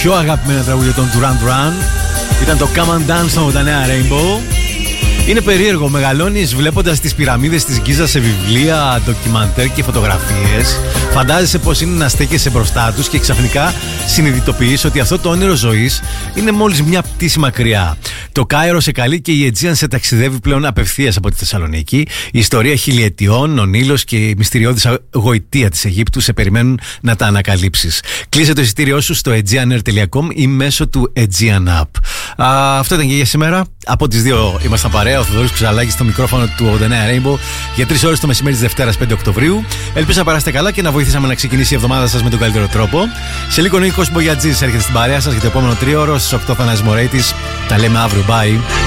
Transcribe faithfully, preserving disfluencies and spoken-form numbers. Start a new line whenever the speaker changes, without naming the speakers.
πιο αγαπημένα τραγούδια των Duran Duran. Ήταν το Come and Dance στο ογδόντα εννέα Rainbow. Είναι περίεργο, μεγαλώνεις βλέποντας τις πυραμίδες της Γκίζας σε βιβλία, ντοκιμαντέρ και φωτογραφίες. Φαντάζεσαι πως είναι να στέκεσαι μπροστά τους και ξαφνικά συνειδητοποιείς ότι αυτό το όνειρο ζωής είναι μόλις μια πτήση μακριά. Το Κάιρο σε καλεί και η Aegean σε ταξιδεύει πλέον απευθείας από τη Θεσσαλονίκη. Η ιστορία χιλιετιών, ο Νείλος και η μυστηριώδης γοητεία της Αιγύπτου σε περιμένουν να τα ανακαλύψεις. Κλείσε το εισιτήριό σου στο aegean air τελεία com ή μέσω του Aegean App. Α, αυτό ήταν και για σήμερα. Από τις δύο ήμασταν παρέα, ο Θοδωρής Κουζαλάκης στο μικρόφωνο του ογδόντα εννέα Rainbow για τρεις ώρες το μεσημέρι της Δευτέρας πέντε Οκτωβρίου. Ελπίζω να περάσετε καλά και να βοηθήσαμε να ξεκινήσει η εβδομάδα σας με τον καλύτερο τρόπο. Σε λίγο ο Νίκος Μπογιατζής έρχεται στην παρέα σας για το επόμενο τρίωρο. Στις οκτώ Θανάσης Μωρέιτης. Τα λέμε αύριο. Bye.